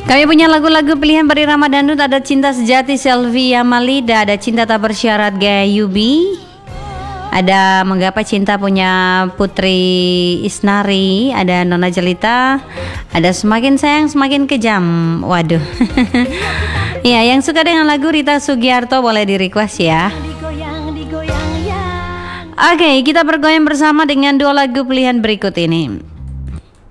Kami punya lagu-lagu pilihan dari Ramadan Dut. Ada Cinta Sejati Selvi Amalida, ada Cinta Tak Bersyarat Gaya Yubi, ada Menggapai Cinta punya Putri Isnari, ada Nona Jelita, ada Semakin Sayang Semakin Kejam. Waduh. Ya, yang suka dengan lagu Rita Sugiarto boleh di request ya. Oke, kita bergoyang bersama dengan dua lagu pilihan berikut ini.